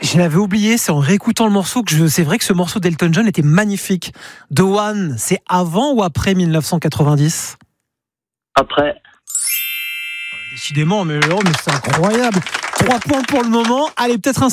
Je l'avais oublié, c'est en réécoutant le morceau c'est vrai que ce morceau d'Elton John était magnifique. The One, c'est avant ou après 1990 ? Après. Décidément, mais c'est incroyable. 3 points pour le moment. Allez, peut-être un